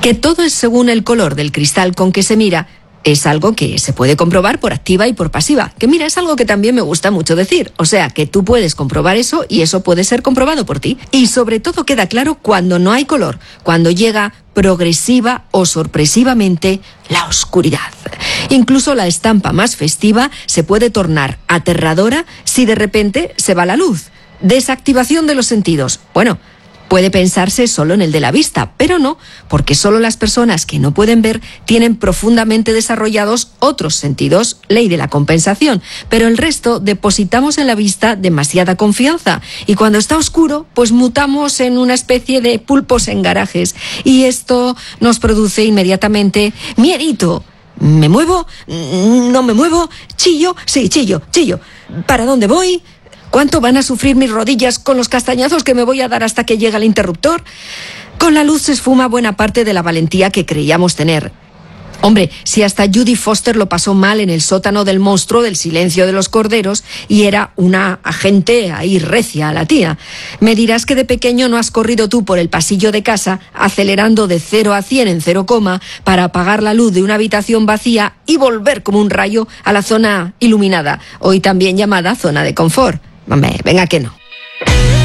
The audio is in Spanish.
Que todo es según el color del cristal con que se mira es algo que se puede comprobar por activa y por pasiva. Que mira, es algo que también me gusta mucho decir. O sea, que tú puedes comprobar eso y eso puede ser comprobado por ti. Y sobre todo queda claro cuando no hay color, cuando llega progresiva o sorpresivamente la oscuridad. Incluso la estampa más festiva se puede tornar aterradora si de repente se va la luz. Desactivación de los sentidos. Bueno, puede pensarse solo en el de la vista, pero no, porque solo las personas que no pueden ver tienen profundamente desarrollados otros sentidos, ley de la compensación, pero el resto depositamos en la vista demasiada confianza y cuando está oscuro, pues mutamos en una especie de pulpos en garajes y esto nos produce inmediatamente miedito. ¿Me muevo? ¿No me muevo? ¿Chillo? Sí, chillo. ¿Para dónde voy? ¿Cuánto van a sufrir mis rodillas con los castañazos que me voy a dar hasta que llegue el interruptor? Con la luz se esfuma buena parte de la valentía que creíamos tener. Hombre, si hasta Judy Foster lo pasó mal en el sótano del monstruo del Silencio de los Corderos y era una agente ahí recia a la tía. Me dirás que de pequeño no has corrido tú por el pasillo de casa acelerando de 0 a 100 en 0, para apagar la luz de una habitación vacía y volver como un rayo a la zona iluminada, hoy también llamada zona de confort. Venga que no.